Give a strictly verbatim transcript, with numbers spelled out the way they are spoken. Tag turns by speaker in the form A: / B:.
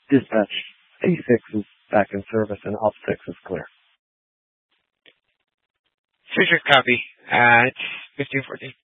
A: Dispatch A six is back in service and Op six is clear.
B: Future copy. Uh, it's fifteen fourteen.